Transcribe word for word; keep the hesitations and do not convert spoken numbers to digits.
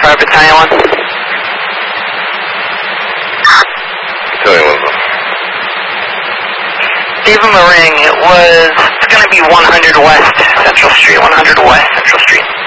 Fire Battalion one. Battalion one. Gave him a ring. It was, it's going to be one hundred West Central Street, one hundred West Central Street.